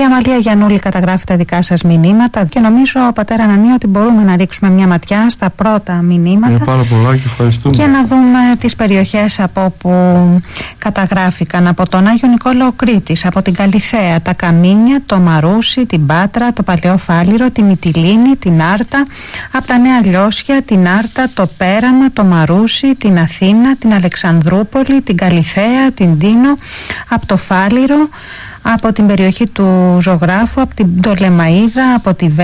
Αμαλία Γιαννούλη καταγράφει τα δικά σας μηνύματα και νομίζω, πατέρα Ανανία, ότι μπορούμε να ρίξουμε μια ματιά στα πρώτα μηνύματα. Πάρα πολλά και ευχαριστούμε. Και να δούμε τις περιοχές από όπου καταγράφηκαν. Από τον Άγιο Νικόλαο Κρήτης, από την Καλιθέα, τα Καμίνια, το Μαρούσι, την Πάτρα, το Παλαιό Φάληρο, τη Μυτιλήνη, την Άρτα, από τα Νέα Λιώσια, την Άρτα, το Πέραμα, το Μαρούσι, την Αθήνα, την Αλεξανδρούπολη, την Καλιθέα, την Τίνο, από το Φάληρο, από την περιοχή του Ζωγράφου, από την Πτολεμαΐδα, από τη